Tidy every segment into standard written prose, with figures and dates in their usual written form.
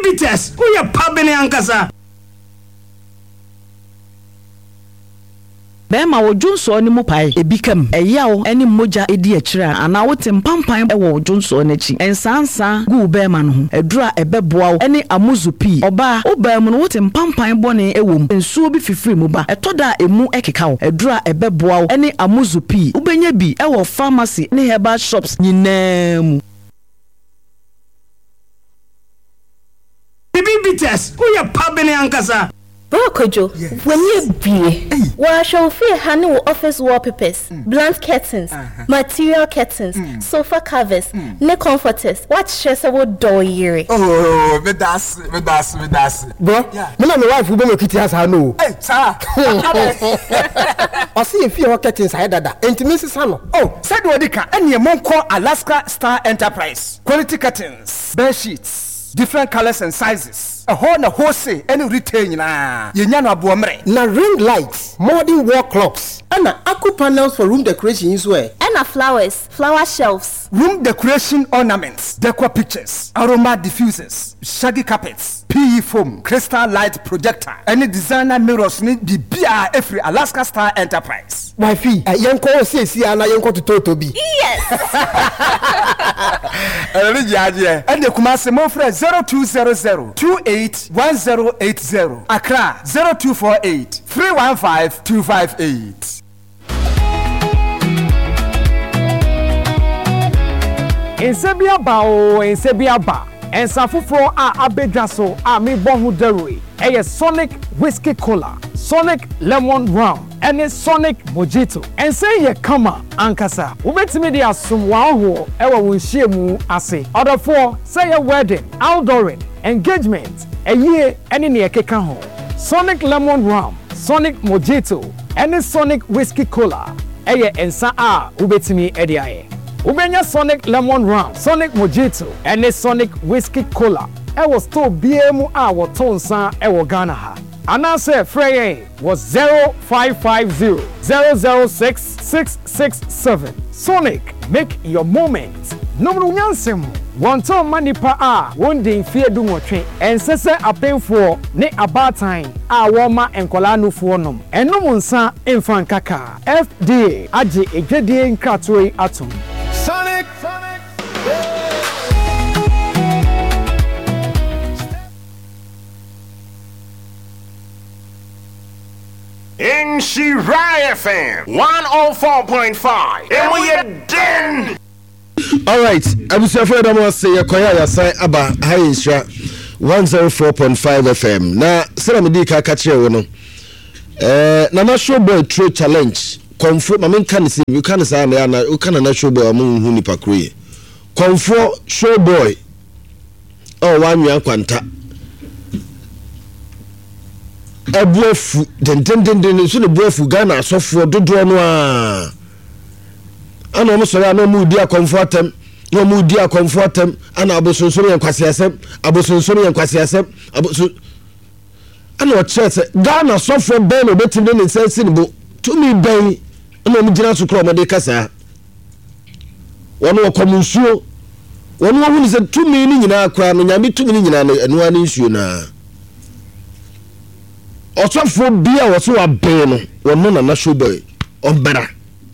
Bibites, who ya pabene ankasa. Bema wo Jonso ni mu pai ebikam eyawo eni moja edi akira ana wote mpampan e wo Jonso n'achi ensansa gu bema no ho edura ebeboawo eni amuzupi oba obam no wote mpampan bone ewom ensuo bi fifiri mu ba etoda emu ekekawo edura ebeboawo eni amuzupi ubenya bi e wo pharmacy ne herbal shops nyinam Bibites, who ya pabene ankasa. Kojo, when you be, well, I shall fear honey office wallpapers, blunt curtains, material curtains, sofa covers, neck comforters. What stress about door year? Oh, me das. Bro, me na my wife will be no kitty has her no. Hey, sir. I see a few curtains inside that. Intimacy sano. Oh, said Wadika, and your mom call Alaska Star Enterprise. Quality curtains, bed sheets, different colors and sizes. A whole say any retain na yenyana buomre Na ring lights, modern wall clocks, and aqua panels for room decoration is where. And flowers, flower shelves, room decoration ornaments, decor pictures, aroma diffusers, shaggy carpets, PE foam, crystal light projector, any designer mirrors need be BR every Alaska Star Enterprise. Wifey, yanko say ana yanko to Totobi. yes. And the Kumasi Mofre 0200 281080 Accra 0248 315 258. Ensebia ba ensafufro a abedwaso a me bohu derui eye Sonic Whiskey Cola, Sonic Lemon Rum, and Sonic Mojito. Ense ye kama ankasa. Ubetimi di asumwa ho ewa wunhyiemu ase. Order for say a wedding, outdooring, engagement, eye ene ne ekeka ho. Sonic Lemon Rum, Sonic Mojito, and Sonic Whiskey Cola. Eye ensa a ubetimi ediaye. Ubenya Sonic Lemon Rum, Sonic Mojito, and Sonic Whiskey Cola. Ewo store BMU a wotonsa ewo Ghana ha. Anase Frey was 0550 006 667. Sonic, make your moment. Number nyansem. Wonton manipa a wondin fie du nwotwe. Ensese apenfo ne abatan a woma enkola nufuo nom. Enum nsa emfa nkaka. FDA age egedie nkratoi atom. Sonic. In Shirai FM 104.5. And we are done. All right, I will say for them say Koya sign aba high Isha 104.5 FM. Na Salamidi ka kache wono. Na show boy trade challenge. Comfort mamen kan say you can say na you can na show boy amun hu nipa kroye. Comfort show boy. Oh wanwa kwanta. Ebuafu den so ne buafu Ghana asofo dodo no a ana mo sori ana mu di akomfortem no mu di akomfortem ana abosonsoro yankwasiasem aboso ana o chese Ghana asofo ben no betim ne sense ne bo tumi ben ana mu gina so kro mo de kasa wono komunsuo wono hu ni se tumi ni nyina akra no nyame tumi ni nyina eno ani nsuo na Osofo bia wo so wa ben no wono na na show boy ombara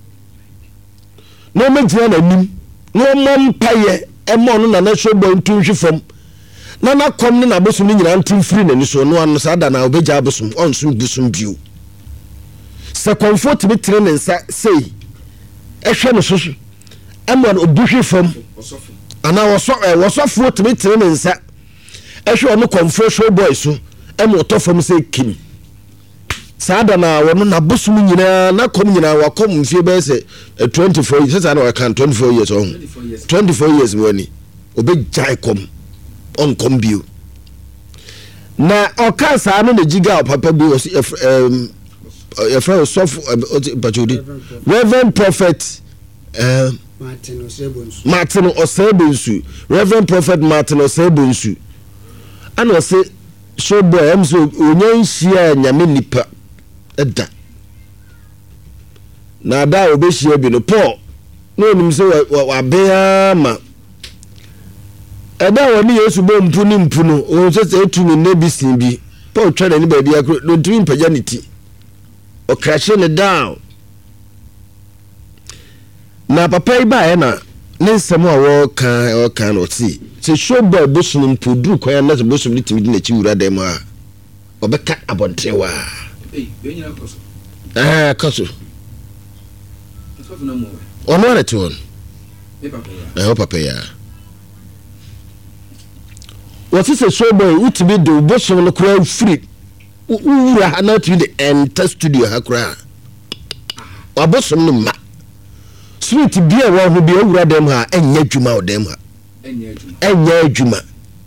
no mentia na nim no mom paye e mo no na na show boy ntunhwe fam na na kom ne na bosum ni nyina ntin free na ni so no anu sa da na obeja abosum onso busum biu se comfort bi tire ne nsa sei ehwe no soso e mo no obuhwe fam ana wosofo tire tire ne nsa ehwe no comfort show boy so e mo to fam sei kim Sada na wono na bosum nyina na kom nyina wakom mfie be se 24 years sasa na wakan 24 years on 24 years woni obejai kom on kom bio na okasa no na jiga papa bi was your friend soft bajodi Reverend Prophet Martin Osebonsu Reverend Prophet Martin Osebonsu ana say show boy am so onyan hia nyame nipa eda na da obehia bi no Paul no nim se wa bea ma Eda woni Yesu bo mpu ni mpu no o se etumi na bisin bi Paul twa ni ba bia no tumi mpaja ni ti o crash ne down na papa iba na ne nsɛm a wɔka no ti se showboy bosom mpu duru kwan na bosom ni timi di na chi wura dem a obɛka abɔntewa kaso ono ana ti on papa ya what is a showboy utimi do bosom no kura free wura na to the enter studio ha kura abosom no ma sweet bia wa ho bia wura dem ha enya dwuma o dem ha enya dwuma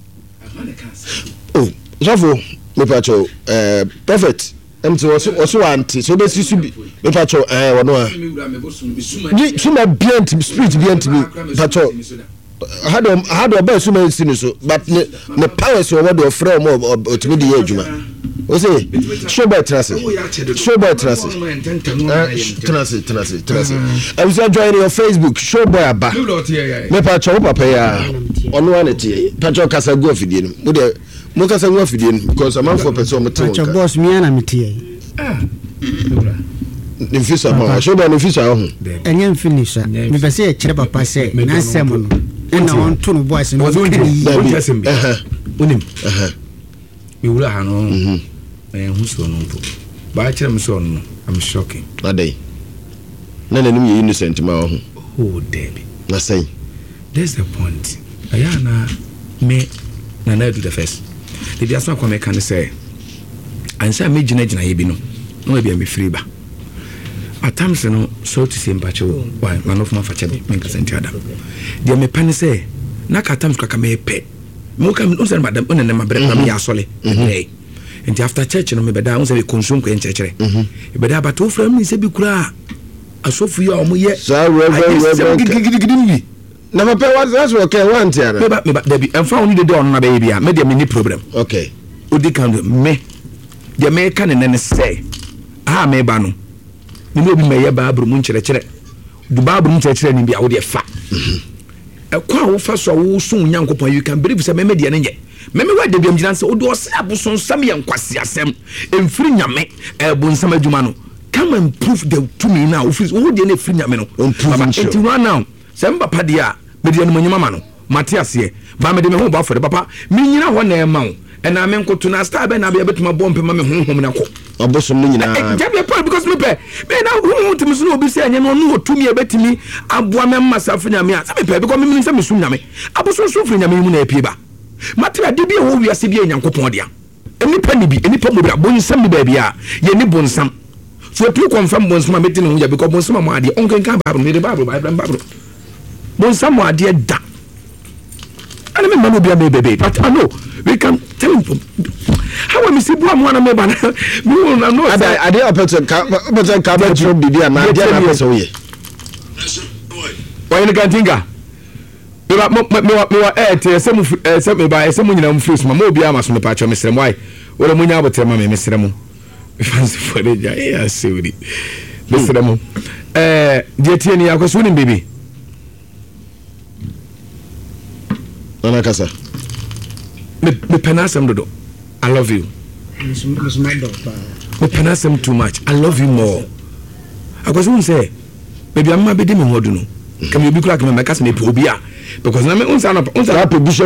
oh javo me pacho prophet emti oso anti so be sisu bi me pacho wono a di suma bient spirit bient bi pacho hado ba suma sinu so but ne powers o word of frame otimi di adwuma o say showboy trase trase I was joining your Facebook showboy aba me pacho papa ya ono an tie pacho kasa go afidie no mo de mo kasa go afidie no because am for person mo te pacho boss mi ana metie nfisa ma showboy nfisa ho enye nfinisa me pese e kire papa se na sem no na won to no boys no onim mi wura ha no hu so no mpo ba kire me so no I'm shocking adai na nanim ye innocent ma ho oh debi na say there's the point ayana me na do the first the biasa kwa me kan say ansa me gina ye bi no no bia me free ba atamse no so to say mpacho why man of my facha me nkasenti ada dia me pan say na ka atamse ka me pe mo ka no say madam on na mabre na me ya sole eh and after church no me beda on say we consume ko enchechere e beda ba to from ni say bi kura asofu ya omo ye so gidi na me pe that's okay one tiara me ba debi enfa oni de on na be bia me dia me ni problem okay odi kan me dia me kan ne say me ba no ni obi me ye baabru mu nkyerɛkyerɛ du baabru mu nkyerɛkyerɛ ni bia wo de fa kwa wo fa so wo so nyankopɔn you can believe say me de ne nye me wa de biam gyina say wo de ɔse aboson sam ye nkwase asɛm emfiri nyame bonsam adwuma no come and prove the to me now wo de na efiri nyame no baba enti no now say mbapa de a me de no manyama ma no matias ye ba me de me ho ba for de papa me nyina ho na ema wo ena me nkoto na star be na be betuma bompe ma me honhom na ko obosom no nyina jabe pa because me na hu timi so obi se anya no no otumi e betimi aboa me masafu nyame a se me pe because me se me sum nyame aboso so firi nyame mu na epie ba matra de bi wo wiase bi enyankopon dia eni pa ni bi eni pa mo bra bonsam ni ba bia ye ni bonsam so tu confirm bonsam me tin hu ya because bonsam mo ade onken kan ba me de ba bonsam mo ade da ana me manu bia me bebe but I know we can tell him how am I see bua mo na me ba na me won na no ade opeton ka ba tro bibia na dia na pese wo ye why ni kantinga me te se me ba se mu nyina mu face ma obi ama so me pa cho me srem why wala mu nya abotre ma me srem fancy for the ja seuri me srem dia tie ni akoso ni baby Nana kasa me penasem dodo I love you me penasem too much I love you more akoso un say baby amma be de me hodu no kam obi kura kam me kasa me pe obi a because na me unsa bishop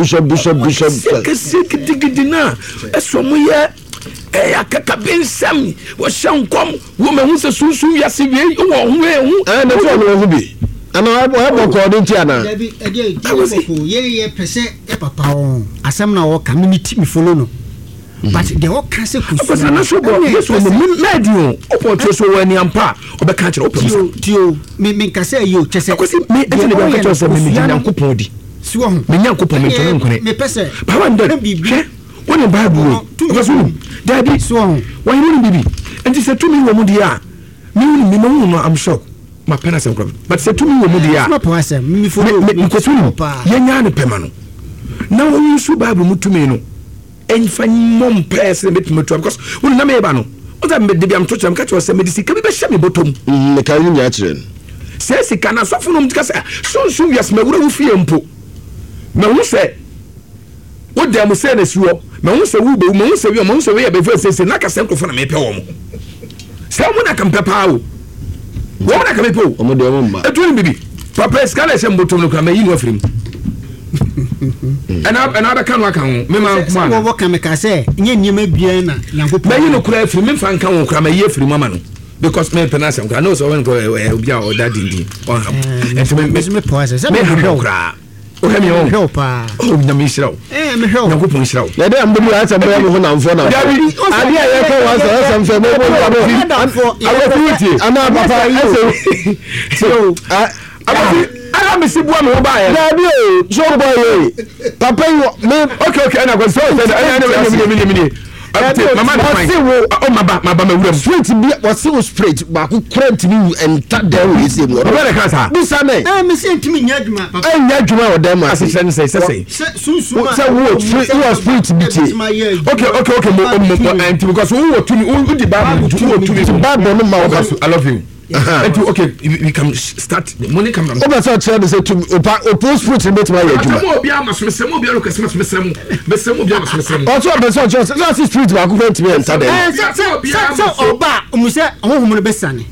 digidina eso mo ye akaka bensam wo shankom wo me hu se sunsun ya se wie wo hu na to no hu bi ana abo ko din ti ana ye pese e papa on asem na wo community me follow no but the all can say because na so bo yes wo me medio opportunity so wani ampa obeka kire opem tio me ka say yo chese because me enti ne be ka so me nyankopon di si wo me nyankopon me tono nkone me pese ba wanda hwe woni bible because daddy si wo why no bibi enti se to me wo mu dia me woni me no I'm shocked my parents but say to me wo mu dia ma pa say me follow me ko tunu ye nya ne pema no na wo yusu bible mu to me no enfa mom person met me to because woni na me ba no o da me de biam to cham ka cho say medicine ka bi be hye me botom me ka nya chiren say sika na sofo no mtika say so yes me wura wo fie mpo me hu se wo dem se na siwo me hu se wo be me hu se wi ya be fe se na ka se nkofo na me pe wo mo se mo na kan pepa wo wo na ka me pe wo omo de omo mba etu ni bibi papa skala se mbotom no ka me yi no afrim ana ba kan wa kan me ma kuma wo kan me ka se nye nyema bia na Nyankopon me yi no kura afrim me fa kan wo kura me yi afrim mama no because me penance am no so when go obia o that dindi on ham and me pause se me kura o he me o help pa o na me shiraw me help Nyankopon shiraw na dem mbulu ata be mo na mfo na ade a ye ko wa so mfe me bo ana papa yi so I me see boy me ba ye na bi o so boy papa yi me okay ana go so me mama wasi wo o maba me wura straight bi wasi wo straight ba ku current ni enta dem we say mo where ka sa bisa me me say ntimi nya adwuma papa nya adwuma o dem ase say sunsun say wo straight bi ti okay mo because wo tumi wo di ba wo tumi ba no ma wo I love you okay we can start the money come on oba so tell say to oppose fruit bet my adwuma mo bia masomesem mo bia lo kasem masomesem besem mo bia masomesem o so be so so street ba ku front me enta dem so oba mu se honhom no besane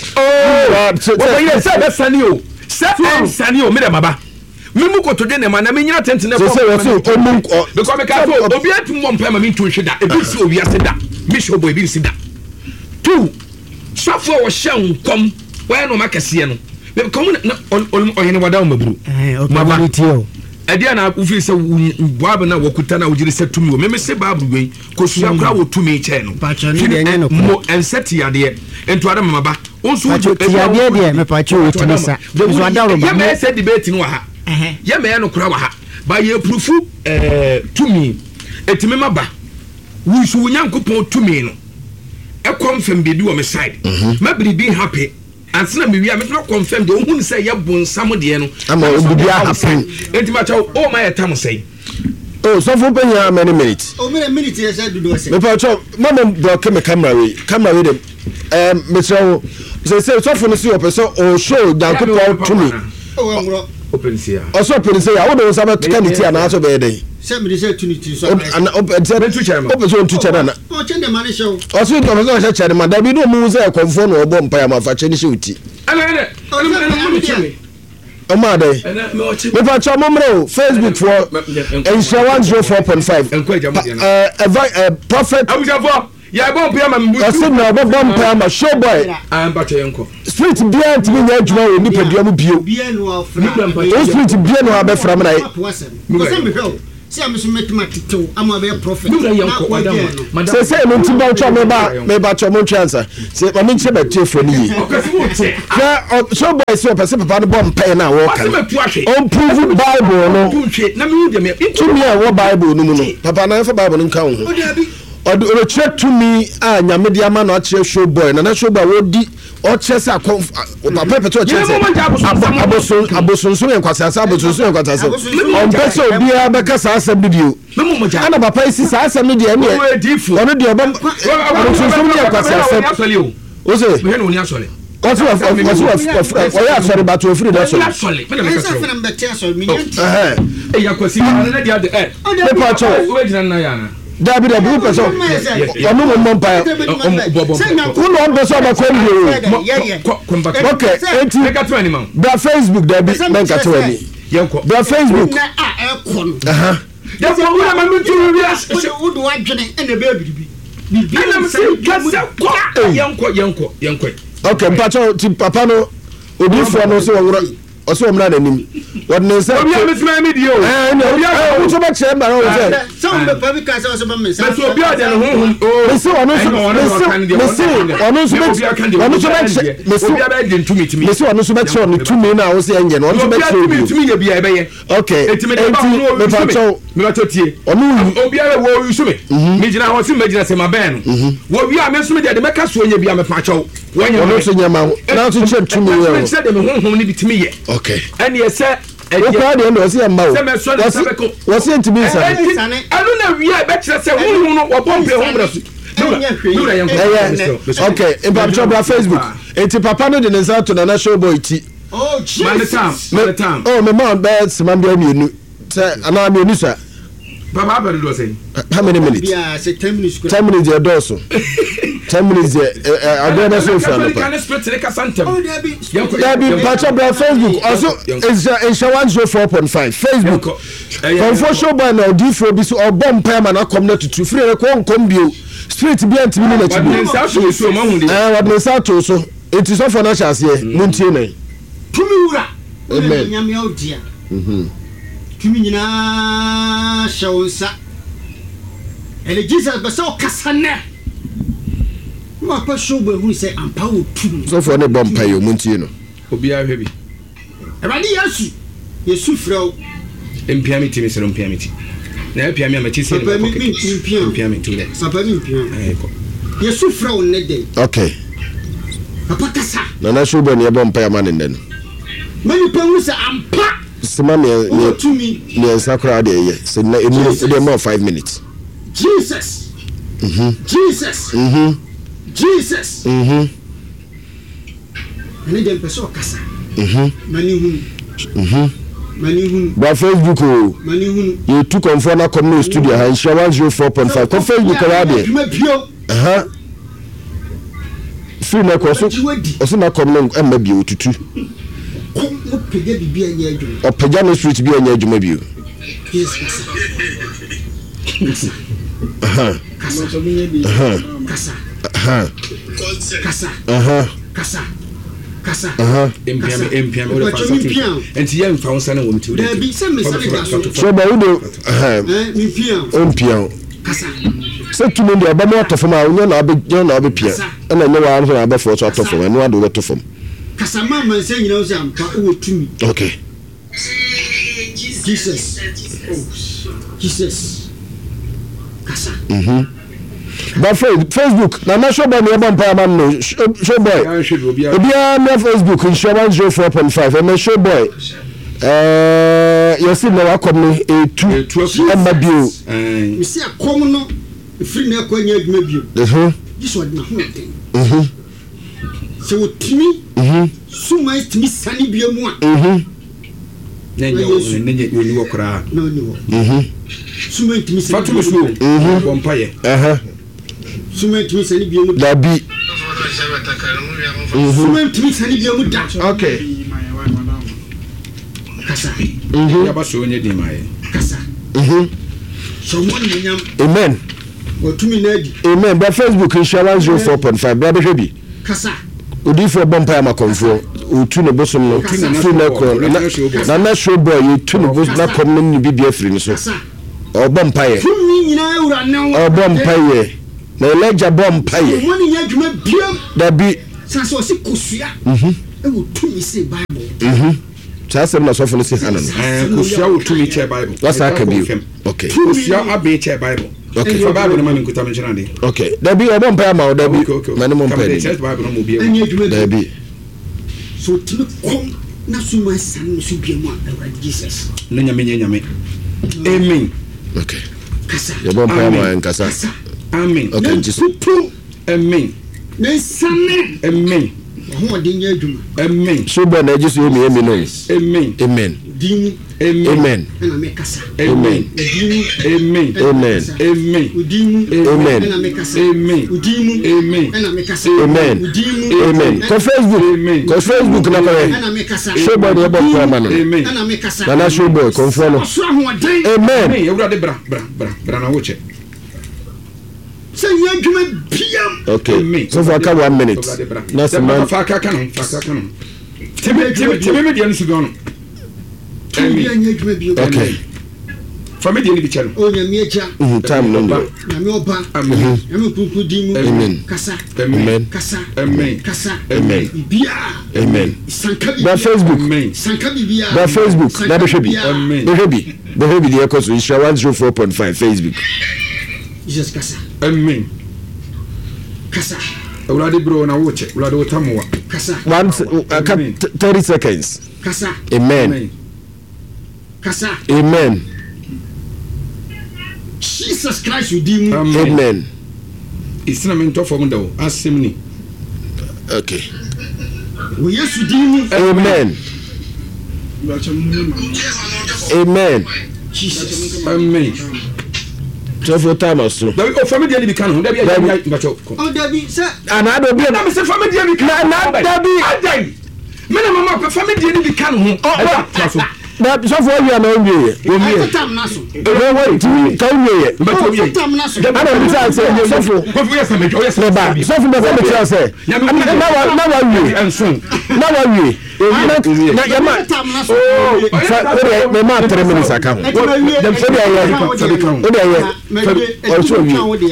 so yes besane o se besane o me da baba me mu ko to de ne ma na me nyina tenten ne so omu because me ka so obi atum mo mpa ma me ntu hweda e bi si obi ase da me show boy bi si da two safo wo hye nkom wa no makase no me kom na oyene wada maburu mama tio edia na ufi se boabe na wakuta na ujiri se tumi wo me se baabru gwen ko suya kra wo tumi che no mo enseti ade ento ada mama onso wo ade me pa che wo tumi sa so ada ro ba me se debate no ha ye me no kra wa ha ba ye prufu tumi etime maba wo su Nyankopon tumi no e confirm baby wo me side ma be happy and na me wi am not confirm de ohun say ye bonsam de no ama obi happen enti ma chaw o ma ye tam say oh so for penya many minutes o me minute ye say do say me pa chaw mama block me camera we dem me chaw say so for no see your person o show Nyankopon to me o ngro open sia o so open sia wo do say ba kaniti ana so be dey se me say tunity so and open tu chairman open so tu chairman o chende mane show o so do me so chairman da bi do mu say konfo no obo mpa ya ma fa che ni shewti ana o ma dey me fa cha momro Facebook for Insha 104.5 prophet abujafo ya bon pia ma mbu o so na obo mpa ma show boy am ba che yenko street bia ntimi nya adwuma wo ni padua mu bio bia no afra o street bia no abefra me na se am so metima tito am be prophet na yenko madam se no ntiba cho me ba cho mo chance se ma nche ba tefo ni yi so boy so person papa no bom pen na wo kan on prove bible no na me hu me to me wo bible no mu no papa na fa bible nka ho o chere to me a nyame dia ma no chere show boy na show boy wo di o chere sa papa peto chere abosun so yenkwasasa abosun so yenkwasasa on person obi a be kasa asem bio ana papa isi sa asem dia ene ono dia ba abosun so yenkwasasa o se me no ni asole What's oya sorry but we free that sorry me na say me be sorry me ya kwasi na dia de paper cho we jina na ya na David Abu person onu mo mpa uno on person ba ko ni okay enti make at any man bra Facebook David men ka to ani yenko bra Facebook na e kon ya ko una ma mi turu wi as wo do adwene e na be abibi na me say kasa yenko okay mpacho ti papa no obi fo no so wora o so mra na nim what ne say obi amesma mi dio o so ba che mra o say so be papi ka so so ba me say so obi ade no ho me say ono so me say ono so be che no tumi na o say enye no ono so be che tumi ye bia ebe ye okay enti me pacho me ba tie ono obi ale wo yusu me gina ho si me gina se ma ben wo wi amesu me de me ka so enye bia me pacho ono so nyama na so che tumi ye me say de me honhom ni bitimi ye okay and yes sir o kwa de ndo si amba o wasi ntimi sa anu na wi a be kire se honhom no wo bombe homra so okay in papa Facebook enti papa no de nsa to na show boy ti oh Jesus man time oh me man bad man bia mienu ana me nusa Baba Abel do say. How many minutes? Yeah, say 10 minutes. 10 minutes there also. 10 minutes there. I don't know so far. Can split the Casantem. Oh, there be. There be patch up Facebook. Also, it's 104.5 Facebook. Confusion by now, D4 be so or bomb payment na come not to free come bio. Street be anti me na to. What me say to so. It is not financial here. Muntie na. Tumi wura. Amen. Nyame odia. Tumi nyina shawonsa. Ele Jesus be so kasane. Mo pa show be hu say ampa wo tumi. So for ne bomb pay o muntie no. Obi a hwe bi. Ebadi Yesu frɛw. Mpiami ti mesero mpiami ti. Na mpiami amati se ne mpiami ti le. Papa mi mpiami. Yesu frɛw ne den. Okay. Papa kasa. Na show be ne bomb pay amane nden. Mani pa hu say ampa. Sima ne sakura de ye. Se na emu de more 5 minutes. Jesus. Jesus. Jesus. Ne dem peso kasa. Mani hu. Ba Facebook o. Mani hu. You took on for na come no studio ha 104.5. Ko Facebook ra de. Free na ko so. Oso na come no emma bi otutu. Ko pege bibia nya adwuma. O pege no street bi anya adwuma bi o. Yes kasa. Kasa. Mpiami o fa so. Enti ye mfa wonsa na wo mti o. Da bi se me sabe ga so. So ba wo do mpiam. Kasa. Se tu mo de ba mo atofom a wonya na abepia. Na nye wa anfa na abefo so atofom eno ado we tofom. Kasa mama se nyina o se ampa o tumi. Okay. Jesus. Jesus. Kasa. But Facebook, na show boy me bomb man no show boy. Obia me Facebook insurance 104.5 and show boy. You see na wa come no 2 emma bio. You see come no free na kwa nya adwuma bio. This one na ho. So timi suma timi sani bio mu a. Nenye ni wokra. No ni wo. Suma timi sani. Fatu so. Bompaye. Suma timi sani bio mu da bi. Suma timi sani bio mu da. Okay. Kasa. Ya ba so nye di mai. Kasa. So mo nyam. Amen. Otumi na di. Amen. But Facebook insurance 4.5 bra be hwebi. Kasa. Odi for bompa ma konfo. Otu ne bosom no. Tu na ko. Na show boy you tu ne bosom na kom ni bibia firi ni so. O bompa ye. Tumi nyina ewura na wo. O bompa ye. Na eleja bompa ye. Mo ni nya dwuma biam. Da bi. Sanso si kosua. E wo tumi say Bible. Chasem na so fo no si hana no. Kosua wo tumi che Bible. What's that can be? Okay. Kosua abe che Bible. Okay. For Bible na nkuta me nchira ndi. Okay. Da bi o bompa ma o da bi. Mane mo mpa ni. Church Bible no mo bia. Da bi. So tumi kom na so ma san so bia mu a Jesus. No nyame. Amen. Okay. Kasa. Ya bompa ma en kasa. Amen. Okay, Jesus. Amen. Na sanne. Amen. Ho de nya adwuma. Amen. So ba na Jesus yemi no. Amen. Amen. Dimu. Amen. Na me kasa. Amen. Amen. Amen. Amen. Udimu. Amen. Na me kasa. Amen. Udimu. Amen. Na me kasa. Amen. Udimu. Amen. Ko Facebook. Amen. Ko Facebook na ko. Na me kasa. Show boy no bompa ma no. Amen. Na me kasa. Na show boy konfo no. So ahoden. Amen. Amen. Ewura de bra na wo che. Say nya adwuma biam. Okay. So for 1 minute. Na se man fa ka no. Tebe me dia no sugo no. Okay. Family ni bichano. O nya mieja. Time no. Na me oba. Amen. Na me kuku dimu. Amen. Kasa. Amen. Kasa. Amen. Kasa. Amen. Bia. Amen. Sanka bia. Ba Facebook. Amen. Sanka bia. Ba Facebook. Na be hwebi. Amen. Be hwebi the echo so 104.5 Facebook. Jesus kasa. Amen. Kasa. Ewura bro na wo che. Ewura de otamoa. Kasa. 30 seconds. Kasa. Amen. Kasa. Amen. Jesus Christ redeem. Amen. Isina me nto fo mdawo asemni. Okay. We yes redeem. Amen. Amen. Jesus. Amen. Twelve time or so. Family dey be kan. There be Oh, Debbie, sir. And I don't be. Na me say family dey be kan. Na Debbie. Adai. Me na mama family dey be kan ho. Na so for you na onye. I tam na so. Wait, ka onye. I tam na so. Ana bi say so for. Ko fi yesa me jo yesa. So for me say. Na wa wi. Ensun. Na wa wi. Na yama. Oh, me ma 3 minutes aka ho. Dem so dey here. Also wi.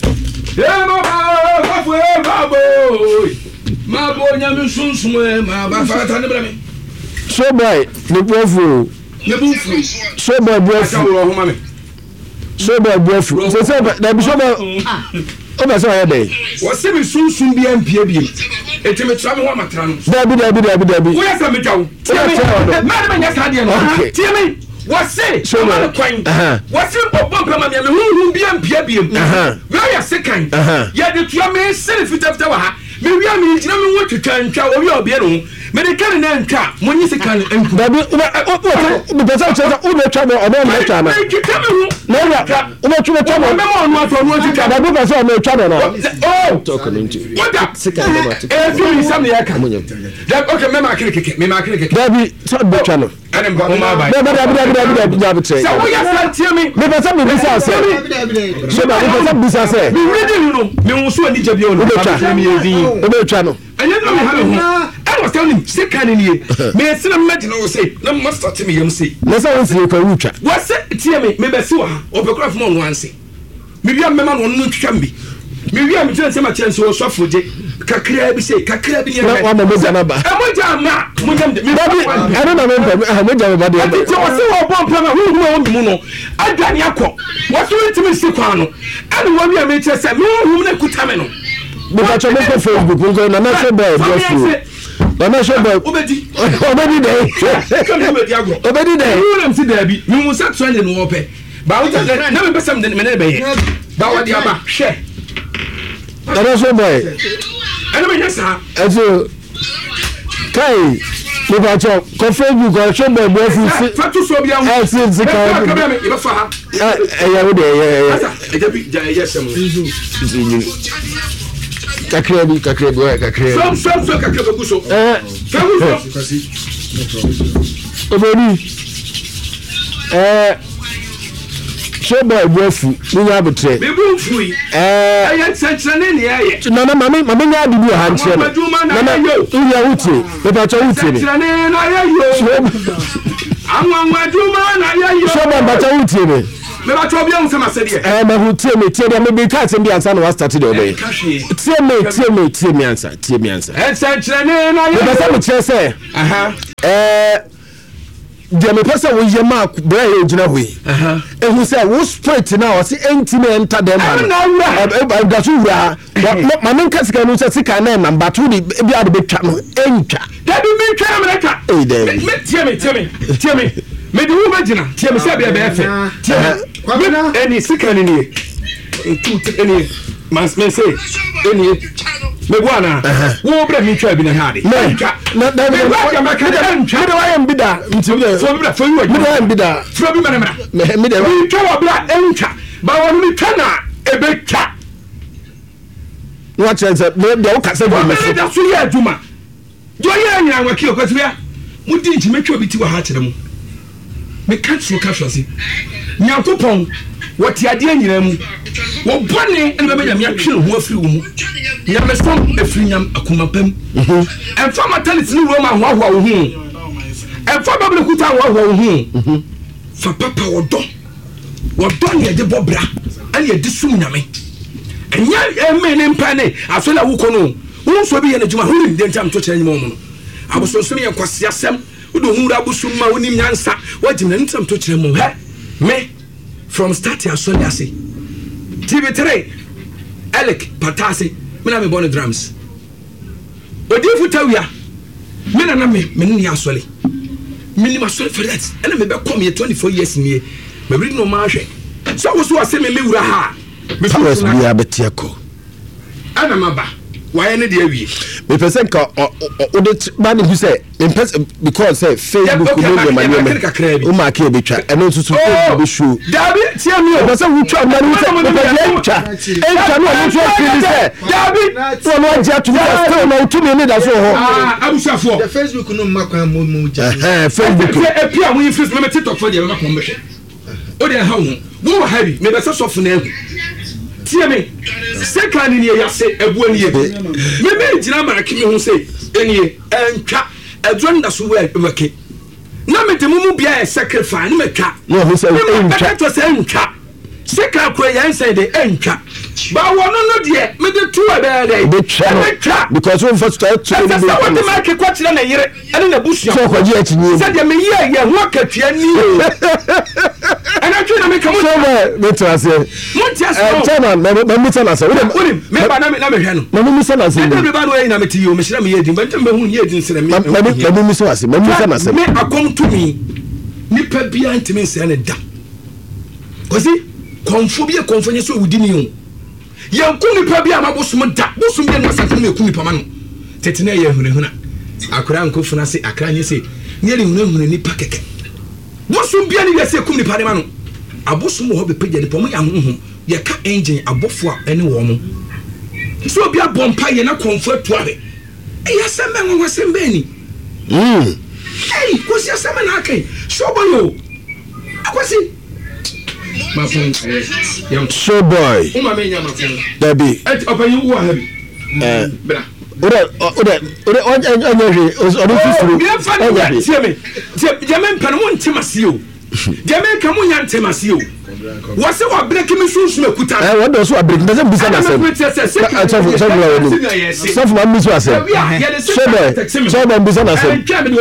Ma bo nyame sunsun ma ba fata ne brame. So boy, the boyfriend. So boy boyfriend. So boy boyfriend. So say that be so boy. O ba so ya dey. Wo se me sunsun bi ampia bi. Eti me tra me ho amatra no. Dabi. Wo ya sa me twawo. Ma me nya sa de no. Tie me. Wo se so ma kwan. Wo se bobom pama me hu bi ampia bi. Wo ya se kan. Ya de tua me se fitafita wa ha. Me wi am ni jina me wo twetwa ntwa wo wi obie no. Me de kan na ntwa monyi se kan enku. Dabi o pesa cheza o me twa me o me twa na. Me twetwa me hu. Na ya o me twa me. Me mo no ato no twetwa. Dabi pesa o me twa me na. Oh, talk into. What that? Se kan ma. Fi sam ne ya kan. Okay, me ma kire. Dabi so be twa no. Ane mba o ma ba. Dabi tre. So wo ya sa tie me. Me pesa me bisa se. So ba me pesa bisa se. Me ready no. Me wo so ani jabi o no. O be twa no. Anya no me ha me hu. I was telling him, say can nie. Me se na imagine o say, na master to me yam say. Na say won sie ka wutwa. What say tie me be si wa ha. O be kra from no anse. Me bia me ma no no twtwa mbi. Me wi am tell say ma chance o so foje. Kakra bi say, kakra bi ne. Na wa mo ja na ba. E mo ja ma, mo jam de. Me I don't know mo ja ba de. Ati o se wo bom pama hu mu no. Adwane akọ. Wo so ntimi si kwa no. Ane wo wi am tell say me hu na kuta me no. But I make Facebook because na na say boy boy. Na say boy. Obedi dey. Obedi dey. You am see there bi. Me mu sa trend no wo pe. Ba wo na me besam de me na be ye. Ba wo dia ba hwe. Na say boy. Ene me yesa. Eso kai me ba cho ko Facebook ko say boy boy fu. Fatu so bia ho. Si ka. E ba fa ha. Ya wo dey. Asa, e ja bi ja yesem. Kakra bi. So kakra ba guso. Obedi. So boy bofu ni ya betre. Me bu fui. Aye tsantsane ne aye. Na mama nya adibu ha nche no. Na ya wuti. Me ba cha wuti ni. Tsantsane na aye yo. Anwa duma na aye yo. So ba cha wuti ni. Me ba cho bia nsema sede e. Ma hu tie me me be ka bi ansa na wa start the obey. Tie me ansa. Tsantsane na aye. Me ba sa me che say. Dia me pesa wo ye ma bra ye gina hoi. Ehu say wo straight na o se enti me enter dem man. Da so wura. Ma men ka sika no se sika na na ba to di bi ade betwa no entwa. Da bi me twa me ka. Me tie me. Me di wo ba gina. Tie me se bia be efe. Tie. Eni sika ni ni. Tu eni mas me say eni me bwana wo bra mi twa bi na hade na me wa yam bida ntimi so bra fo yi me wa yam bida fo bi mana me de mi twa bra entwa ba won mi twa na ebetwa no chance me de o ka se me so da so ye aduma do ye anya anwa ki okwatria mu di nti metwa bi ti wa ha kire mu me cancel casualty nyankopon wati ade anyina mu wo bone en be nyam atwe ho afiri wo mu nyam som afiri nyam akuma pam en fa maternity ni roma ho ho wo hu en fa bable kuta ho ho wo hu fa papa wodo ne de bobra an ye de sum nyame enya eme ne mpa ne aso na wo kono wo so bi ye na juma hu ni de ntam to kire nyama mu no aboso so ye kwase asem wo do hu ra busum ma wo nim nyansa wajim na ntam to kire mu he me from start ya so ya say TV3 Alec Patase me na me born drums odifu tawia me na me ni asole me ni masole for that and me be come here 24 years me me bring no ma hwe so wo so ase me wura ha me first be abetiako ana maba why ne de awie me person ka o de man who say because say Facebook no be man o ma ka be twa eno so be show dabi tia mi o person who twa man who say twa no o twa feel say dabi so no ja to still no to me da so ho abusafo the Facebook no makwa mo ja Facebook e pia wo Facebook me TikTok for dey makwa mo hwe o de ha wo habi me be so fo na hu tia me second ni ya se ebu ani ye me jina maraki me hu say enie entwa adwanda so weke na me de mumu bia e sacrifice ni me twa no who say entwa to say entwa sika kwa ya say de entwa ba wono no de me de tu e be de because we first start to be so what the market kwa tira na yire ene na busu so kwa ji atinye say de me ye ho akatua ni ana twa na me kamo so me to say montia so chama me tana say me ba na me hwe no me tana say me ba no na me ti yo me hira me ye din ba me hu ye din sere me me so ase me tana say me akom to me nipa bia ntime nse ne da kosi konfo bia konfo nye so wudi ni o yanku nipa bia mabosum da bosum bia na santem me ku nipa ma no tetena ye hunehuna akura nkofuna se akra nye se nye hunehuna nipa keke bosum bia ni ye se ku nipa de ma no abosum ho be pagya nipa mo ya honhom ye ka engine abofo a ene wo mo so bia bompa ye na konfo atuare eya sembe nwo sembe ni hey kosi asema na akai shoboyo akwasi mafun yam show boy uma menya mafun dabi opanyi wo habi bra ore onye ori fifuru onye tieme jame mpano mo ntemasio jame ka mo nya ntemasio wase wa break me sunsu mekuta what does wa break doesn't be sana so for me so ase so be sana ase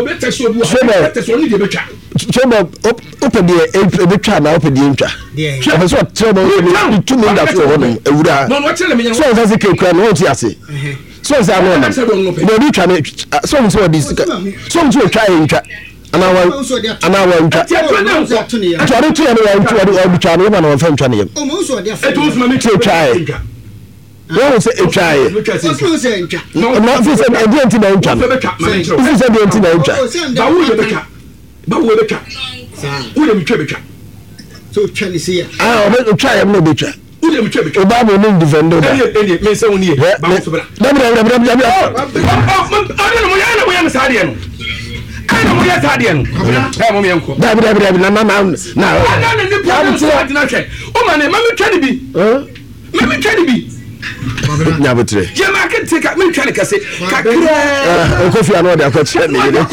chobo open the betwa na open the ntwa so chobo tu me da so ho no ewura so say ke kura no ti ase so say no na no bi twa so this so twa ntwa ana wa ntwa atware tu ya no ntwa obi twa no ma no fa ntwa ne yam o mo so dia e to ma me twa wọ́n sẹ́ ẹ̀twa yẹ ọ̀nà fíṣẹ́ ẹ̀dí ẹ̀ntì náà ń twa fíṣẹ́ ẹ̀dí ẹ̀ntì náà ń twa báwo yẹ bẹ twa wọ́n yẹ mi twa bẹ twa so twa ni si yẹ ọ̀bẹ twa yẹ mi bẹ twa wọ́n yẹ mi twa bẹ twa ọba mi ní ndìfẹ̀ndó da ẹni mi nsẹ́ wọn ni yẹ báwo sọ bẹ́ẹ̀ dábìlì ọ̀dẹ̀ mo yẹ ni sáà díẹ̀ nù ayé mo yẹ sáà díẹ̀ nù ẹ̀ mo mi yẹ nkọ dábìlì na ọ̀dẹ̀ ni pọ̀ ní sọ́ọ́ àdínà twẹ́ ọ ma ní mami twẹ́ ni bi nyabotre je market take me twa ne kase kakra Kofi Annan de akwache ne yele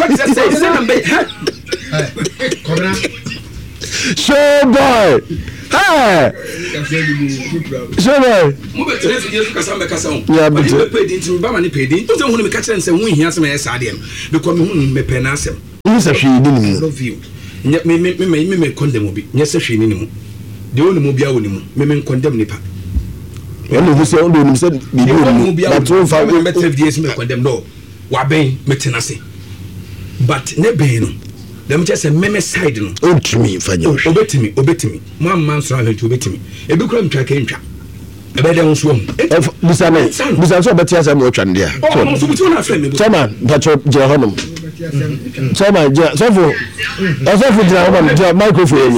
kobra show boy ha show boy mo be tere se Yesu kasa me kasa o nyabotre me pedi nti ba ma ne pedi to se hu ne me ka kire nse hu hia se me yesa de because me hu me pe na asem ni se hwe ni ni love you me condemn obi nya se hwe ni ni mu de woni mu bia woni mu me condemn nipa ẹnu who say ondo nim say bibi o but o fa we better FDS me condemn no wa ben metenase but ne ben no dem just say meme side no o timi fanya obetimi mo amman so ahwe obetimi ebi kura mtwa ka ntwa ebe de nso mu busa so betia say mo twa ndia so buti na afre me bu chairman pacho jira honom chairman jira so jira honom jira microphone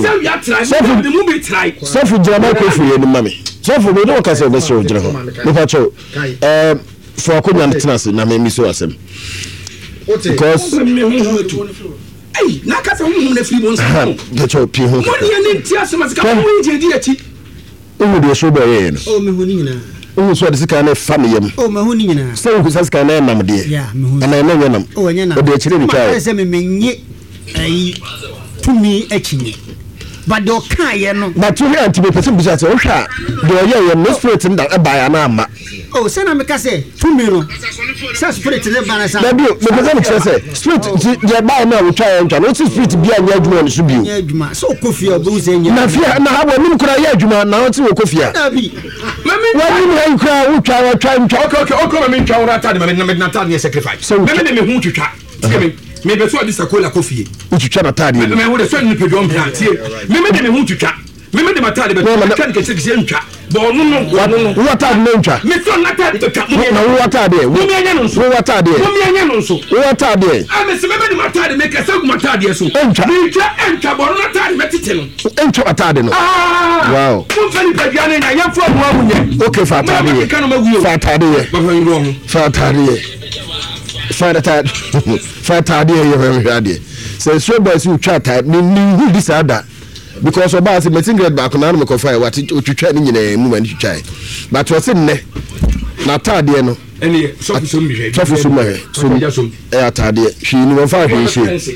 so jira microphone ni mami so for me no ka say beso jira ho me pacho for akonya ntenase na me mi so asem because hey na ka say hu na free bonus pacho pi ho mo ni nti asem asika mo je di achi o de so boy ye no o me hu ni nyina o so de sika na fa me yam o me hu ni nyina so ku sika na nam de ya me hu ana na nyanam o nyana o de chire ni kai se me menye ai tumi achinye but do kan ye no but you hear antibe person bisa say o hwa de o ye no spirit nda e ba ya na ama oh se na me ka say tumi no se spirit ne ba na sa na bi me person che say spirit je ba na we try ntwa no spirit bia nya adwuma no so bio nya adwuma so kofi obo se nya na fia na ha bo nim kura ye adwuma na o ti wo kofia na bi mami wa nim ha kura wo try ntwa okay mami ntwa wo rata de mami na ta de sacrifice mami de me hu twitwa me be so adi sakola kofie utwitwa na tade me wo de so ni pedom plan tie me de me hu twitwa me de matade be kan ke se ntwa bo no wo atade no ntwa me so natade be twa na wo atade wo me anya no so wo atade wo atade a me se me de matade me ka se gu matade so ntwa bo no natade be tete no ntwa atade no wow mo fani pa biane na ya fo mo amunye okay fa atade ye very hard so so boys you chat ni who this other because oba say meeting grade back na no kofa what otwitwa ni nyina mu mani twitwa but we say ne na atade no ene sofu so mi hwe sofu so mi so atade hwi ni mo fa hwe hwe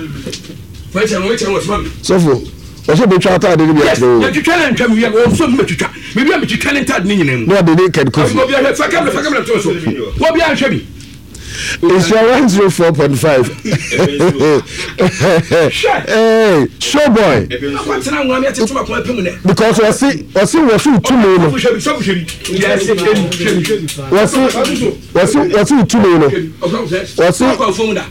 sofu oso be twa atade ni bi atro ya twitwa na ntwa mi ya o so mi twitwa mi bi am twitwa na atade ni nyina mu no de naked coffee wo bi a fa kamera to so wo bi a hwe bi Insurance 4.5. Hey, show boy. Because was it 2 million. Was it 2 million. Was it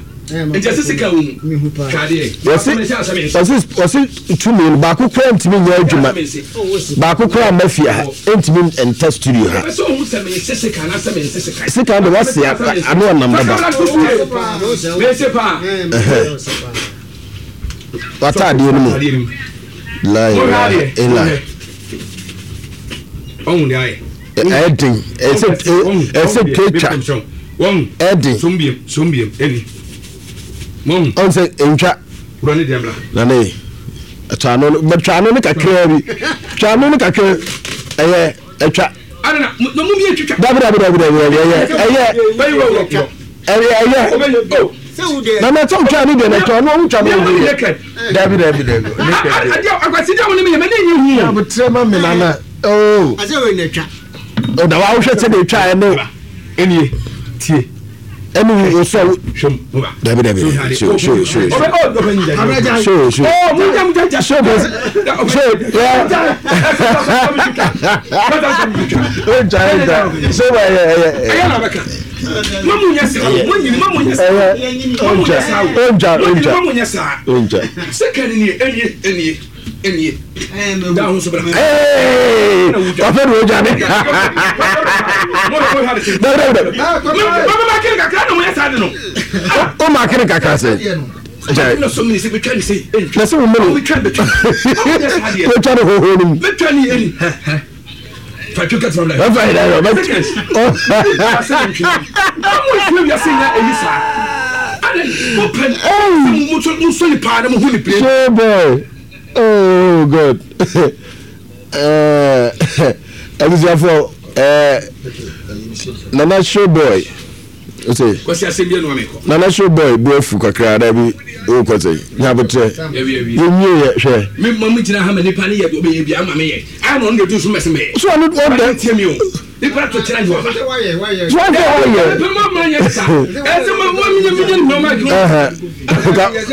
ntumi baako kura ntumi nya adwuma baako kura mafia ntumi enter studio ha sika de wase ano nam baba wata de no mu la ila on de ai edin ese kecha edin sombiem eni mom on say entwa urani dembla na ne atano ne kakra bi twano ne kakra eye etwa ana no mum ye twitwa na na to twa ni de na to no twa no dabi akwasi dia woni me me nyi hu ya butrema me na oh ase we na twa o da wa wo hwete de twa ene enie tie enu so shom dabi show o ma kire kaka se no so many say we try to say na so mo we try to o try ho ho ni me try ni eni fa tu from there fa ida ba we are saying that elisa open mo so ni pa na mo hu ni play so boy oh god Elisa for Nana show boy. Ose. Kwasi asembia no ameko. Nana show boy buafu kakra da bi o kwase. Nya botre. Yenye ye hwe. Me mamu gina ha mani pa ne ye obe ye bia ma me ye. I no ndo so mese me. So no wonder tie me o. Ni pra to tira njo. Why? Pe ma ma ye sa. Ese ma mo mi no ma.